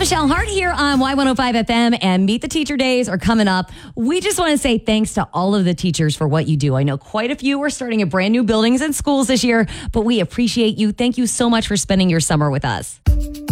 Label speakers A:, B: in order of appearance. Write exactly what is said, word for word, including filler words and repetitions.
A: Michelle Hart here on Y one oh five F M, and Meet the Teacher Days are coming up. We just want to say thanks to all of the teachers for what you do. I know quite a few are starting at brand new buildings and schools this year, but we appreciate you. Thank you so much for spending your summer with us.